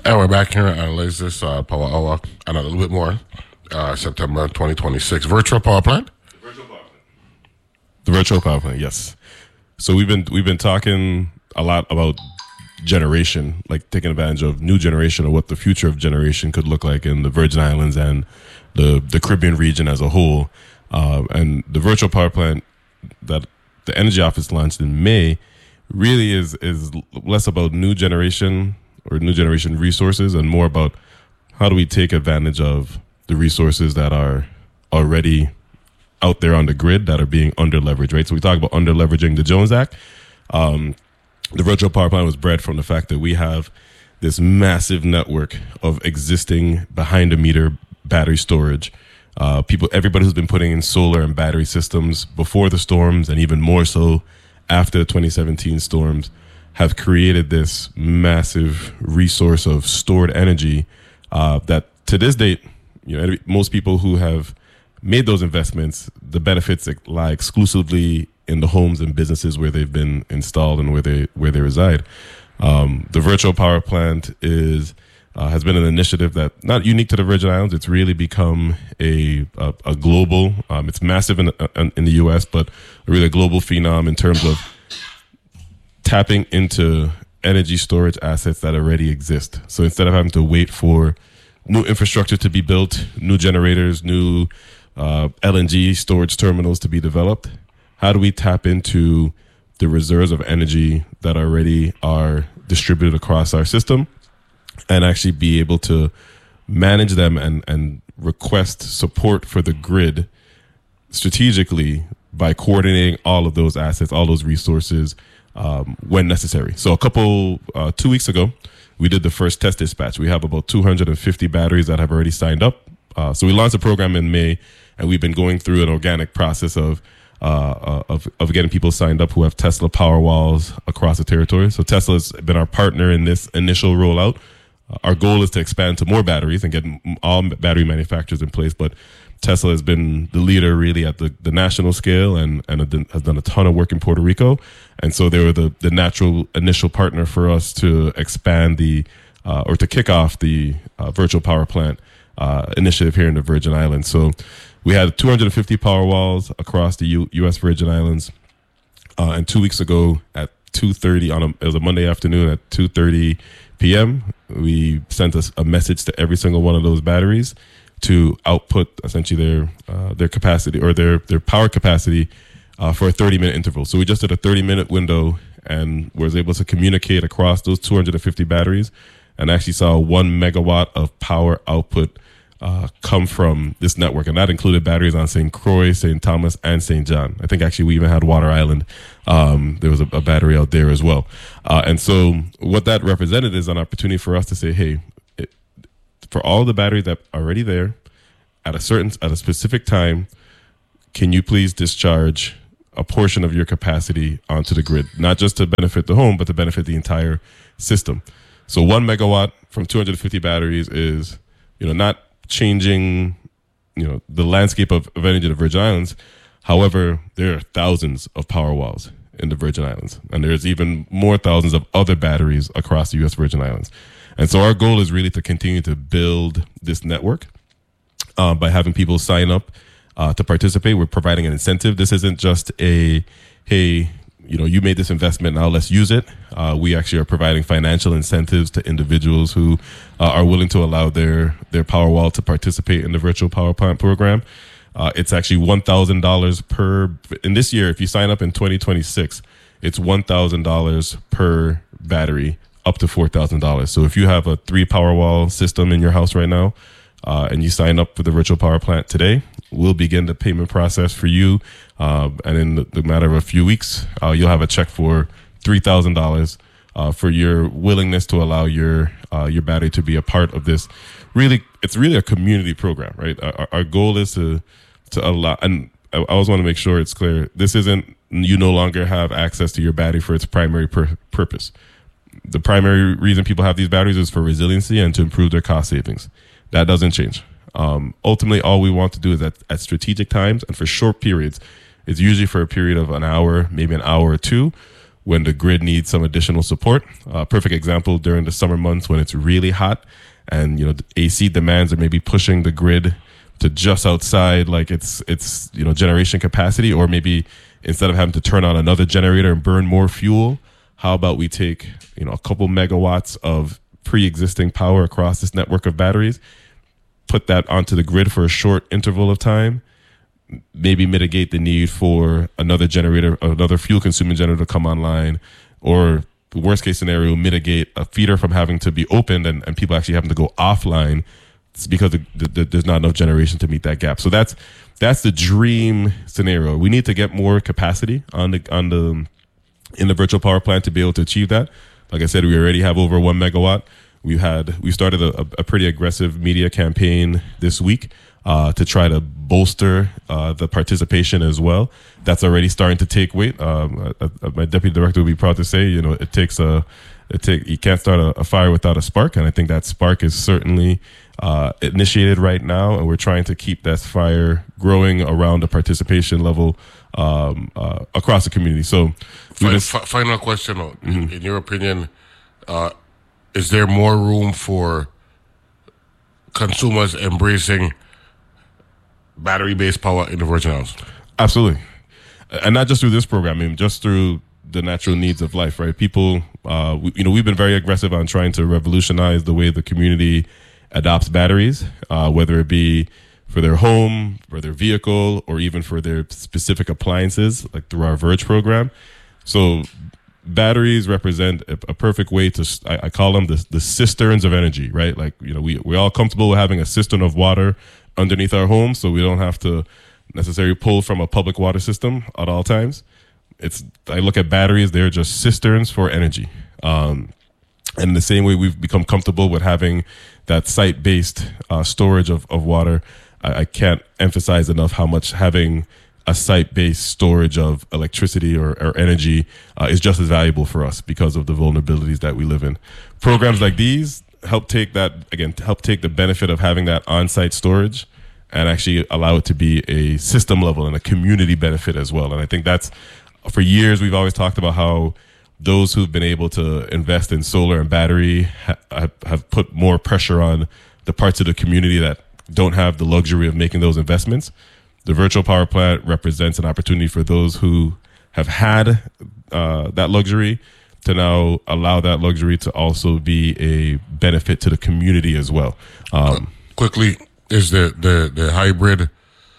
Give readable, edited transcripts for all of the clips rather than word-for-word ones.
And we're back here at Lasers Power Hour and a little bit more. September 2026 virtual power plant. The virtual power plant, yes. So we've been talking a lot about generation, like taking advantage of new generation or what the future of generation could look like in the Virgin Islands and the Caribbean region as a whole. And the virtual power plant that the Energy Office launched in May really is less about new generation or new generation resources and more about how do we take advantage of the resources that are already out there on the grid that are being under leveraged, right? So we talk about under leveraging the Jones Act. The virtual power plant was bred from the fact that we have this massive network of existing behind the meter battery storage. Everybody who's been putting in solar and battery systems before the storms and even more so after the 2017 storms have created this massive resource of stored energy that to this date, most people who have made those investments, the benefits lie exclusively in the homes and businesses where they've been installed and where they reside. The virtual power plant has been an initiative that not unique to the Virgin Islands. It's really become a global. It's massive in the U.S., but really a global phenom in terms of tapping into energy storage assets that already exist. So instead of having to wait for new infrastructure to be built, new generators, new LNG storage terminals to be developed, how do we tap into the reserves of energy that already are distributed across our system and actually be able to manage them and request support for the grid strategically by coordinating all of those assets, all those resources when necessary. So 2 weeks ago, we did the first test dispatch. We have about 250 batteries that have already signed up. So we launched the program in May, and we've been going through an organic process of getting people signed up who have Tesla Powerwalls across the territory. So Tesla has been our partner in this initial rollout. Our goal is to expand to more batteries and get all battery manufacturers in place, but Tesla has been the leader really at the national scale and has done a ton of work in Puerto Rico. And so they were the natural initial partner for us to expand or to kick off the virtual power plant initiative here in the Virgin Islands. So we had 250 Powerwalls across the U.S. Virgin Islands. And 2 weeks ago at 2:30 it was a Monday afternoon at 2:30 p.m., we sent a message to every single one of those batteries to output essentially their capacity or their power capacity for a 30-minute interval. So we just did a 30-minute window and was able to communicate across those 250 batteries and actually saw 1 megawatt of power output come from this network. And that included batteries on St. Croix, St. Thomas, and St. John. I think actually we even had Water Island. There was a battery out there as well. And so what that represented is an opportunity for us to say, hey, for all the batteries that are already there at a specific time, can you please discharge a portion of your capacity onto the grid, not just to benefit the home, but to benefit the entire system. So 1 megawatt from 250 batteries is, not changing, the landscape of energy in the Virgin Islands. However, there are thousands of Powerwalls in the Virgin Islands, and there's even more thousands of other batteries across the U.S. Virgin Islands. And so our goal is really to continue to build this network by having people sign up to participate. We're providing an incentive. This isn't just hey, you made this investment, now let's use it. We actually are providing financial incentives to individuals who are willing to allow their Powerwall to participate in the virtual power plant program. It's actually $1,000 per, in this year, if you sign up in 2026, it's $1,000 per battery, up to $4,000. So if you have a 3 Powerwall system in your house right now, and you sign up for the virtual power plant today, we'll begin the payment process for you. And in the matter of a few weeks, you'll have a check for $3,000 for your willingness to allow your battery to be a part of this. Really, it's really a community program, right? Our goal is to allow, and I always want to make sure it's clear, this isn't you no longer have access to your battery for its primary purpose. The primary reason people have these batteries is for resiliency and to improve their cost savings. That doesn't change. Ultimately, all we want to do is at strategic times and for short periods, it's usually for a period of an hour, maybe an hour or two, when the grid needs some additional support. Perfect example during the summer months when it's really hot and, the AC demands are maybe pushing the grid to just outside like it's generation capacity, or maybe instead of having to turn on another generator and burn more fuel, how about we take a couple megawatts of pre-existing power across this network of batteries, put that onto the grid for a short interval of time, maybe mitigate the need for another generator, another fuel consuming generator to come online, or the worst case scenario, mitigate a feeder from having to be opened and people actually having to go offline. It's because there's not enough generation to meet that gap. So that's the dream scenario. We need to get more capacity in the virtual power plant to be able to achieve that. Like I said, we already have over 1 megawatt. We started a pretty aggressive media campaign this week to try to bolster the participation as well. That's already starting to take weight. My deputy director will be proud to say, you can't start a fire without a spark, and I think that spark is certainly initiated right now, and we're trying to keep that fire growing around the participation level across the community. So, final question: in your opinion, is there more room for consumers embracing battery-based power in the Virgin Islands? Absolutely, and not just through this program. I mean, just through the natural needs of life, right? People, we've been very aggressive on trying to revolutionize the way the community adopts batteries, whether it be for their home, for their vehicle, or even for their specific appliances, like through our Verge program. So batteries represent a perfect way to, I call them the cisterns of energy, right? Like, we're all comfortable with having a cistern of water underneath our home, so we don't have to necessarily pull from a public water system at all times. I look at batteries, they're just cisterns for energy. And in the same way we've become comfortable with having that site-based storage of water, I can't emphasize enough how much having a site-based storage of electricity or energy is just as valuable for us because of the vulnerabilities that we live in. Programs like these help take the benefit of having that on-site storage and actually allow it to be a system level and a community benefit as well. And I think that's, for years, we've always talked about how those who've been able to invest in solar and battery have put more pressure on the parts of the community that don't have the luxury of making those investments. The virtual power plant represents an opportunity for those who have had that luxury to now allow that luxury to also be a benefit to the community as well. Quickly, is the hybrid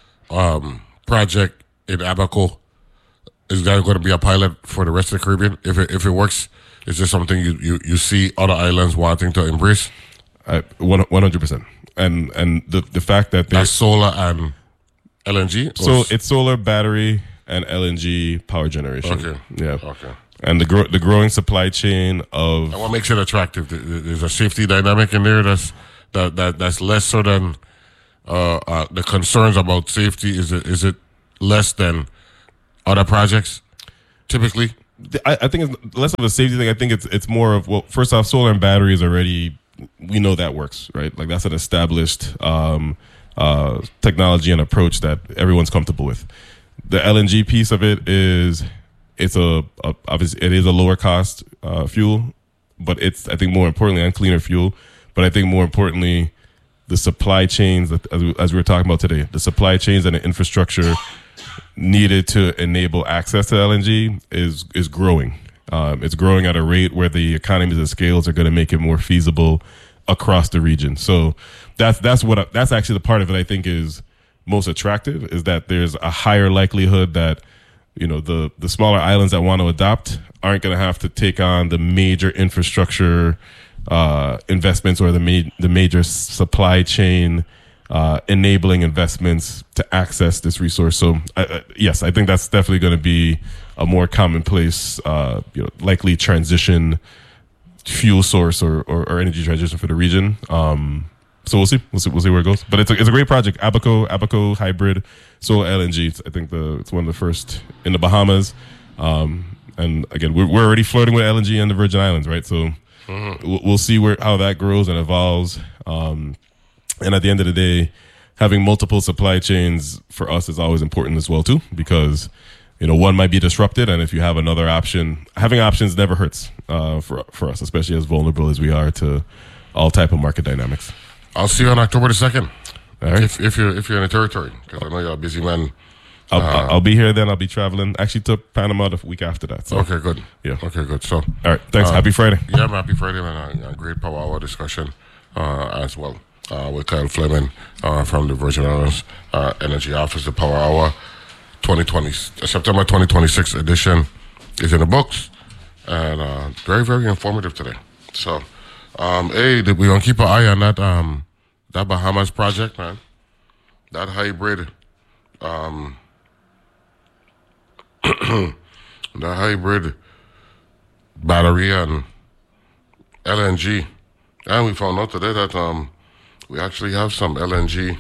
project in Abaco, is that going to be a pilot for the rest of the Caribbean? If it works, is this something you see other islands wanting to embrace? 100%. And the fact that that's solar and LNG? So it's solar, battery, and LNG power generation. Okay. Yeah. Okay. And the growing supply chain of... And what makes it attractive? There's a safety dynamic in there that's less so than the concerns about safety. Is it less than other projects, typically? I think it's less of a safety thing. I think it's more of, well, first off, solar and batteries already, we know that works, right? Like that's an established technology and approach that everyone's comfortable with. The LNG piece of it is, obviously it is a lower cost fuel, but it's, I think more importantly, and cleaner fuel. But I think more importantly, the supply chains, as we were talking about today, the supply chains and the infrastructure needed to enable access to LNG is growing. It's growing at a rate where the economies of scales are going to make it more feasible across the region. So that's actually the part of it I think is most attractive, is that there's a higher likelihood that the smaller islands that want to adopt aren't going to have to take on the major infrastructure investments or the major supply chain enabling investments to access this resource. So yes, I think that's definitely going to be a more commonplace, likely transition fuel source or energy transition for the region. So we'll see where it goes. But it's a great project. Abaco hybrid solar LNG. I think it's one of the first in the Bahamas. And again, we're already flirting with LNG in the Virgin Islands, right? So we'll see how that grows and evolves. And at the end of the day, having multiple supply chains for us is always important as well too, because one might be disrupted, and if you have another option, having options never hurts for us, especially as vulnerable as we are to all type of market dynamics. I'll see you on October the 2nd. All right. If you're in the territory, because I know you're a busy man. I'll be here then. I'll be traveling actually to Panama the week after that. So. Okay, good. Yeah. Okay, good. So, all right. Thanks. Happy Friday. Yeah, happy Friday, man. A great Power Hour discussion as well with Kyle Fleming from the Virgin Islands Energy Office. The Power Hour 2020 September 2026 edition is in the books, and very, very informative today. So, we're gonna keep an eye on that Bahamas project, man. That hybrid. The hybrid battery and LNG. And we found out today that we actually have some LNG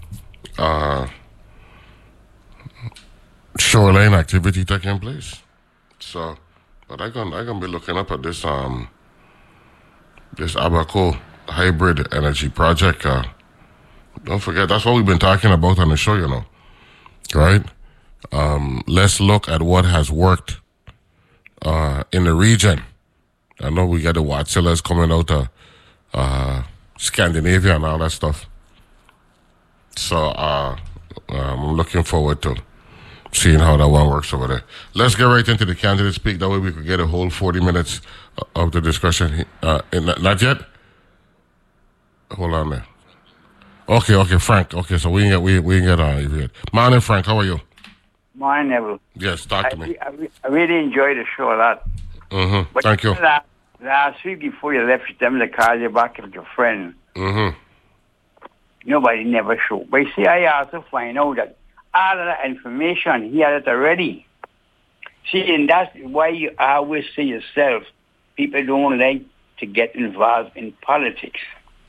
shoreline activity taking place. So, but I gonna be looking up at this this Abaco hybrid energy project. Don't forget, that's what we've been talking about on the show, right? Let's look at what has worked in the region. I know we got the Watsillas coming out of Scandinavia and all that stuff. So I'm looking forward to seeing how that one works over there. Let's get right into the candidate speak. That way we could get a whole 40 minutes of the discussion. Not yet? Hold on there. Okay, Frank. Okay, so we can get on. Morning, Frank. How are you? Morning, Neville. Yes, talk to me. I really enjoyed the show a lot. Mm-hmm. Thank you. Last week before you left, you told me to call you back with your friend. Mm-hmm. Nobody never showed. But see, I also find out that all of that information, he had it already. See, and that's why you always say yourself, people don't like to get involved in politics.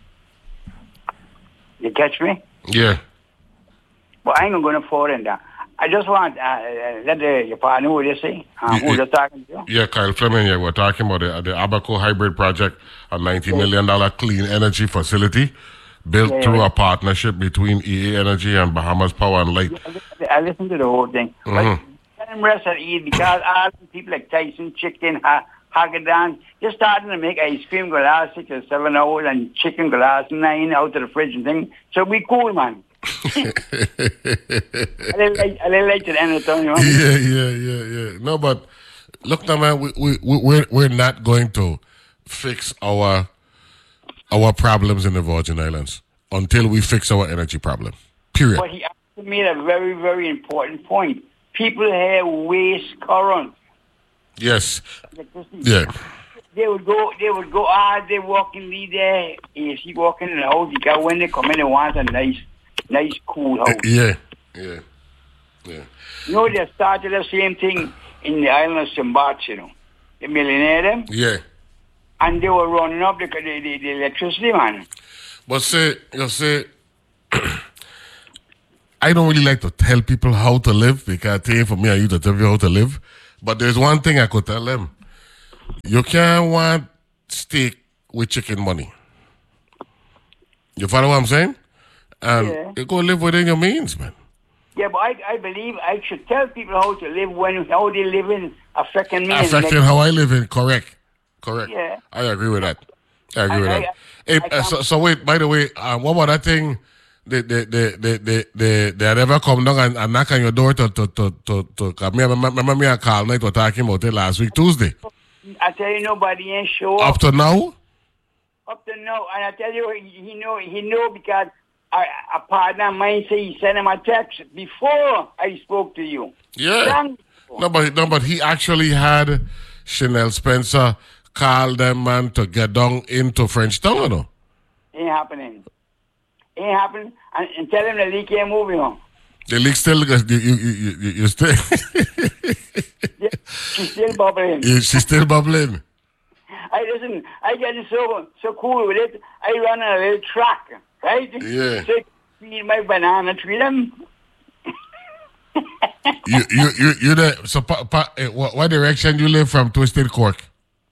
You catch me? Yeah. But I ain't going to fall in that. I just want let your partner who they say who they're talking to. Yeah, Kyle Fleming. Yeah, we're talking about the Abaco hybrid project, a $90 million clean energy facility built through a partnership between EA Energy and Bahamas Power and Light. I listened to the whole thing. But let them rest at ease because all the people like Tyson Chicken, Haagen-Dazs, they're starting to make ice cream go last 6 or 7 hours and chicken go last 9 out of the fridge and thing. So we cool, man. I didn't like to end it, Tony. Yeah. No, but look, now, man, we're not going to fix our problems in the Virgin Islands until we fix our energy problem. Period. But he actually made a very, very important point. People here waste current. Yes. Yeah. They would go, they walk in there. If you walk in the house, because when they come in, they want a nice, cool house. Yeah. You know, they started the same thing in the island of Simbat, The millionaire them. Yeah. And they were running up the electricity, man. But you say, I don't really like to tell people how to live because I think for me, I used to tell you how to live. But there's one thing I could tell them. You can't want steak with chicken money. You follow what I'm saying? And you go live within your means, man. Yeah, but I believe I should tell people how to live how they live in affecting me. Affecting how I live in, correct. Yeah. I agree with that. So wait, by the way, what about that thing? They ever come down and knock on your door to remember me and Carl Knight were talking about it last week, Tuesday. I tell you, nobody ain't show up. Up to now? Up to now. And I tell you, he know because a partner of mine say he sent him a text before I spoke to you. Yeah. No, but he actually had Chanel Spencer call them, man, to get down into Frenchtown, you know? Ain't happening. And tell him the leak ain't moving on. The leak still, you still... Yeah, she's still bubbling. She's still bubbling. I get so cool with it. I run a little track, right? Yeah. So I feed my banana tree them. you there? So, what direction do you live from Twisted Cork?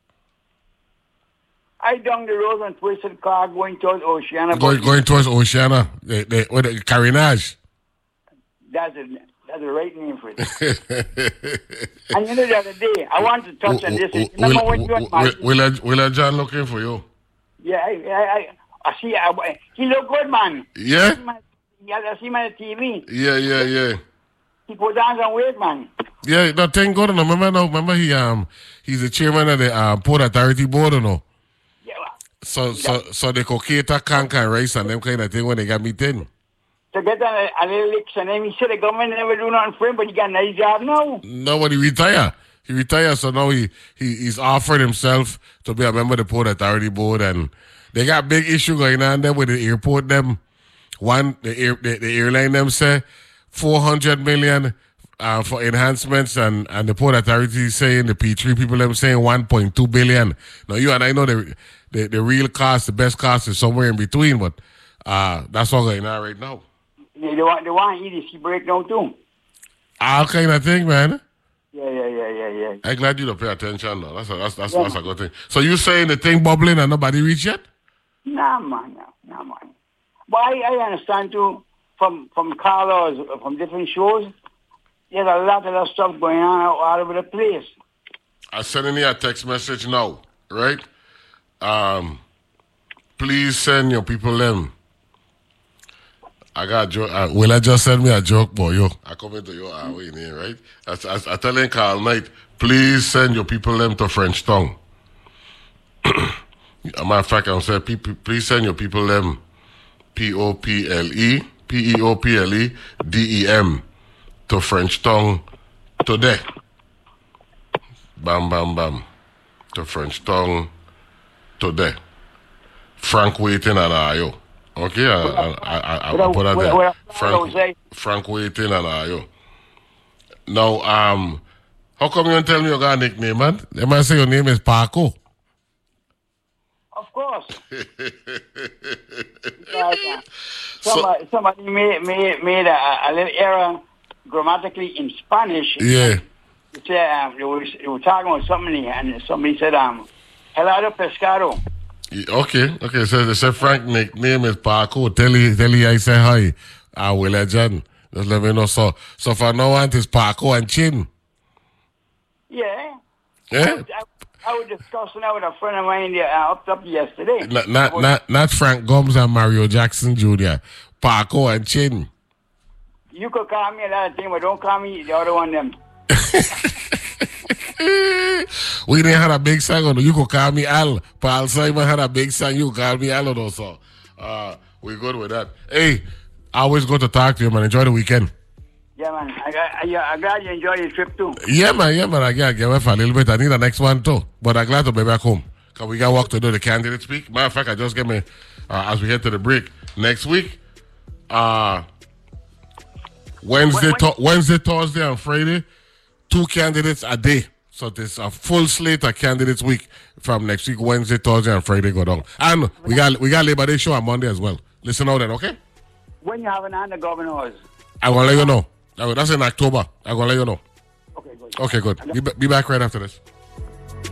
I down the road on Twisted Cork going towards Oceana. Going towards Oceana, with the Carinage. That's it. That's the right name for it. And you know the other day, I want to touch on this. Remember when you and Martin... Will John looking for you? Yeah, I see. He look good, man. Yeah? I see him on the TV. Yeah. He put down some weight, man. Yeah, that thing good. Remember he's the chairman of the Port Authority Board, you know. Yeah. So they could cater canker and rice and them kind of thing when they got meeting. To get a little licks, and then he said the government never do nothing for him, but he got a nice job now. No, but he retired. So now he's offered himself to be a member of the Port Authority Board, and they got big issue going on there with the airport. The airline them say $400 million for enhancements, and the Port Authority saying the P3 people them saying $1.2 billion. Now you and I know the real cost, the best cost is somewhere in between, but that's all going on right now. They want EDC breakdown too. All kind of thing, man. Yeah. I'm glad you don't pay attention now. That's a good thing. So you saying the thing bubbling and nobody reach yet? Nah, man. But I understand too from callers from different shows. There's a lot of stuff going on all over the place. I'm sending you a text message now, right? Please send your people them. I got a joke. Will I just send me a joke, boy? Yo, I come into your way in here, right? I tell him Carl Knight, please send your people them to French Town. As a matter of fact, I'm saying, please send your people them PEOPLEDEM to French Town today. Bam, bam, bam. To French Town today. Frank waiting and Ayo. Okay, I put that there. Frank waiting and Ayo. Now, how come you don't tell me you got a nickname, man? They might say your name is Paco. Of course. Somebody made a little error grammatically in Spanish. Yeah. They were talking about something, and somebody said, helado pescado. Okay. So they said Frank nickname is Paco. Tell you I say hi. I will legend. Just let me know. So for now on it's Paco and Chin. Yeah. Yeah. I was discussing that with a friend of mine up yesterday. Not Frank Gomes and Mario Jackson Jr. Paco and Chin. You could call me another thing, but don't call me the other one them. We didn't have a big song on. You could call me Al. Paul Simon had a big song. You call me Al also. We good with that. Hey, always good to talk to you, man. Enjoy the weekend. Yeah, man. I'm glad you enjoyed your trip too. Yeah, man. I gotta get away for a little bit. I need the next one too. But I'm glad to be back home. Cause we got work to do. The candidate speak. Matter of fact, I just get me as we head to the break next week. Wednesday, Thursday, and Friday, 2 candidates a day. So there's a full slate of candidates week from next week, Wednesday, Thursday, and Friday go down. And we got Labor Day show on Monday as well. Listen out then, okay? When you have an under governors? I'm gonna let you know. That's in October. I'm gonna let you know. Okay, good. Okay, good. Be back right after this.